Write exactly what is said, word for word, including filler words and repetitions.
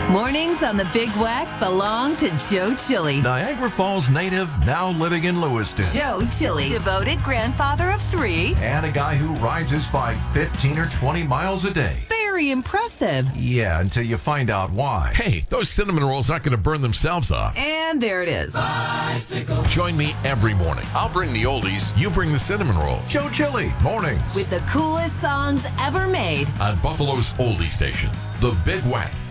Mornings on the Big Wack belong to Joe Chili. Niagara Falls native, now living in Lewiston. Joe Chili, devoted grandfather of three. And a guy who rides his bike fifteen or twenty miles a day. Very impressive. Yeah, until you find out why. Hey, those cinnamon rolls aren't going to burn themselves off. And there it is. Bicycle. Join me every morning. I'll bring the oldies, you bring the cinnamon rolls. Joe Chili, mornings. With the coolest songs ever made. On Buffalo's oldie station, The Big Wack.